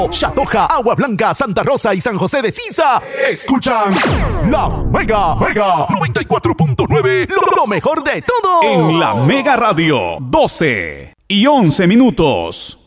Chatoja, Agua Blanca, Santa Rosa y San José de Sisa escuchan La Mega 94.9, lo mejor de todo. En La Mega Radio, 12 y 11 minutos.